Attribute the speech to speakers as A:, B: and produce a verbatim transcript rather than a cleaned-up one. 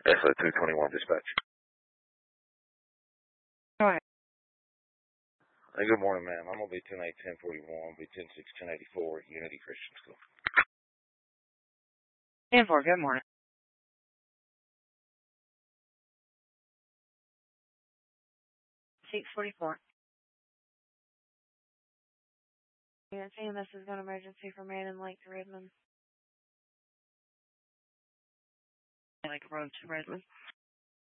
A: S O two twenty-one dispatch.
B: Go ahead.
A: Hey, good morning, ma'am. I'm going to be ten eight ten forty-one, be ten six ten eighty-four at Unity Christian School.
B: ten four, good morning. six forty-four. Yeah, C M S has got emergency for Maiden Lake to Redmond. Lake Road to Redmond.